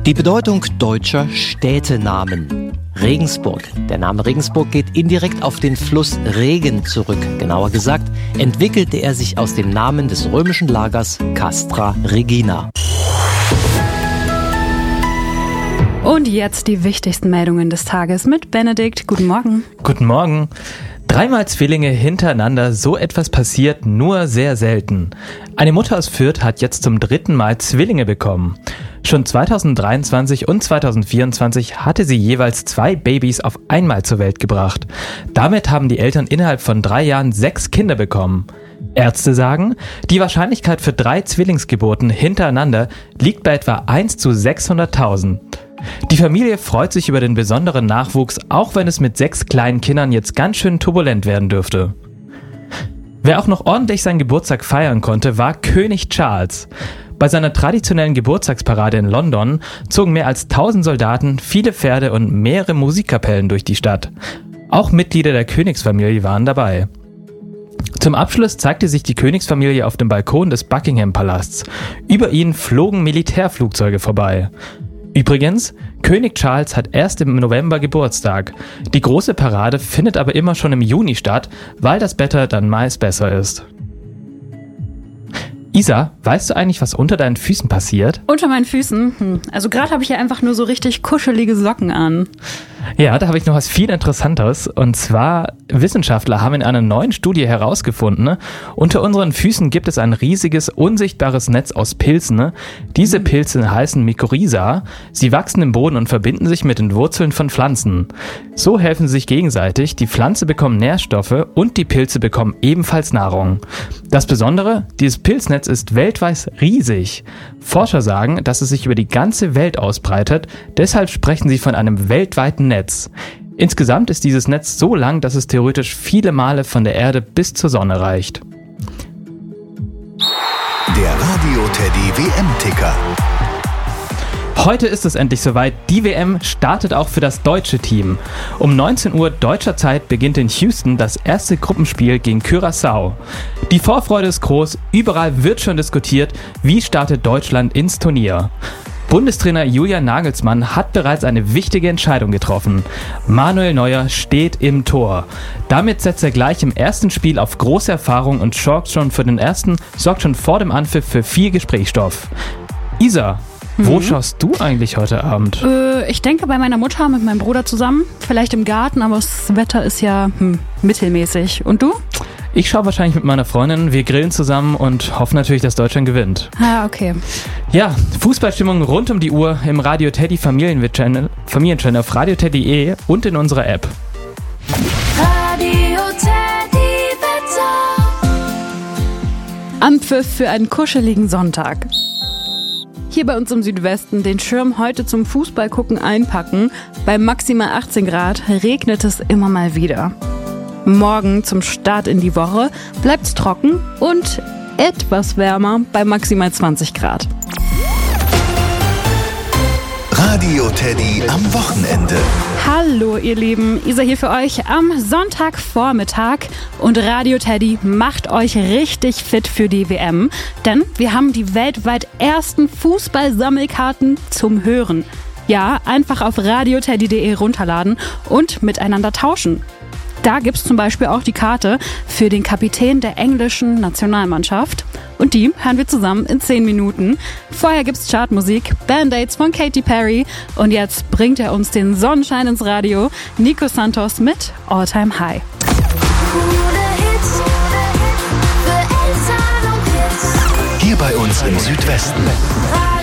Die Bedeutung deutscher Städtenamen. Regensburg. Der Name Regensburg geht indirekt auf den Fluss Regen zurück. Genauer gesagt, entwickelte er sich aus dem Namen des römischen Lagers Castra Regina. Und jetzt die wichtigsten Meldungen des Tages mit Benedikt. Guten Morgen. Guten Morgen. 3-mal Zwillinge hintereinander, so etwas passiert nur sehr selten. Eine Mutter aus Fürth hat jetzt zum 3. Mal Zwillinge bekommen. Schon 2023 und 2024 hatte sie jeweils 2 Babys auf einmal zur Welt gebracht. Damit haben die Eltern innerhalb von 3 Jahren 6 Kinder bekommen. Ärzte sagen, die Wahrscheinlichkeit für 3 Zwillingsgeburten hintereinander liegt bei etwa 1 zu 600.000. Die Familie freut sich über den besonderen Nachwuchs, auch wenn es mit 6 kleinen Kindern jetzt ganz schön turbulent werden dürfte. Wer auch noch ordentlich seinen Geburtstag feiern konnte, war König Charles. Bei seiner traditionellen Geburtstagsparade in London zogen mehr als 1000 Soldaten, viele Pferde und mehrere Musikkapellen durch die Stadt. Auch Mitglieder der Königsfamilie waren dabei. Zum Abschluss zeigte sich die Königsfamilie auf dem Balkon des Buckingham-Palasts. Über ihnen flogen Militärflugzeuge vorbei. Übrigens, König Charles hat erst im November Geburtstag. Die große Parade findet aber immer schon im Juni statt, weil das Wetter dann meist besser ist. Isa, weißt du eigentlich, was unter deinen Füßen passiert? Unter meinen Füßen? Also gerade habe ich ja einfach nur so richtig kuschelige Socken an. Ja, da habe ich noch was viel Interessantes. Und zwar, Wissenschaftler haben in einer neuen Studie herausgefunden, unter unseren Füßen gibt es ein riesiges, unsichtbares Netz aus Pilzen. Diese Pilze heißen Mykorrhiza. Sie wachsen im Boden und verbinden sich mit den Wurzeln von Pflanzen. So helfen sie sich gegenseitig. Die Pflanze bekommt Nährstoffe und die Pilze bekommen ebenfalls Nahrung. Das Besondere, dieses Pilznetz ist weltweit riesig. Forscher sagen, dass es sich über die ganze Welt ausbreitet. Deshalb sprechen sie von einem weltweiten Netz. Insgesamt ist dieses Netz so lang, dass es theoretisch viele Male von der Erde bis zur Sonne reicht. Der Radio Teddy WM-Ticker. Heute ist es endlich soweit. Die WM startet auch für das deutsche Team. Um 19 Uhr deutscher Zeit beginnt in Houston das erste Gruppenspiel gegen Curaçao. Die Vorfreude ist groß. Überall wird schon diskutiert, wie startet Deutschland ins Turnier. Bundestrainer Julian Nagelsmann hat bereits eine wichtige Entscheidung getroffen. Manuel Neuer steht im Tor. Damit setzt er gleich im ersten Spiel auf große Erfahrung und sorgt schon vor dem Anpfiff für viel Gesprächsstoff. Isa, wo schaust du eigentlich heute Abend? Ich denke bei meiner Mutter mit meinem Bruder zusammen. Vielleicht im Garten, aber das Wetter ist ja mittelmäßig. Und du? Ich schaue wahrscheinlich mit meiner Freundin. Wir grillen zusammen und hoffen natürlich, dass Deutschland gewinnt. Ah, okay. Ja, Fußballstimmung rund um die Uhr im Radio Teddy Familienchannel auf radioteddy.de und in unserer App. Radio Teddy Wetter. Anpfiff für einen kuscheligen Sonntag. Hier bei uns im Südwesten den Schirm heute zum Fußballgucken einpacken. Bei maximal 18 Grad regnet es immer mal wieder. Morgen zum Start in die Woche bleibt es trocken und etwas wärmer bei maximal 20 Grad. Radio Teddy am Wochenende. Hallo ihr Lieben, Isa hier für euch am Sonntagvormittag und Radio Teddy macht euch richtig fit für die WM, denn wir haben die weltweit ersten Fußballsammelkarten zum Hören. Ja, einfach auf radioteddy.de runterladen und miteinander tauschen. Da gibt's zum Beispiel auch die Karte für den Kapitän der englischen Nationalmannschaft. Und die hören wir zusammen in 10 Minuten. Vorher gibt's Chartmusik, Band-Aids von Katy Perry. Und jetzt bringt er uns den Sonnenschein ins Radio. Nico Santos mit All Time High. Hier bei uns im Südwesten.